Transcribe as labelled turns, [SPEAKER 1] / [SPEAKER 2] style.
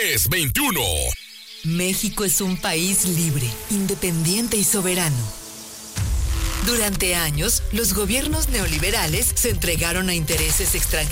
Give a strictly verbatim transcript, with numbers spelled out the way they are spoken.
[SPEAKER 1] tres veintiuno.
[SPEAKER 2] México es un país libre, independiente y soberano. Durante años, los gobiernos neoliberales se entregaron a intereses extranjeros